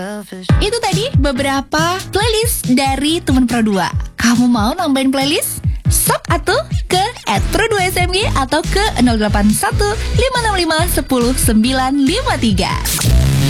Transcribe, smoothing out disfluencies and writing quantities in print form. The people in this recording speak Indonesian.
Itu tadi beberapa playlist dari teman Pro 2. Kamu mau nambahin playlist? Sok atuh ke @pro2smg atau ke 081 565 10 953.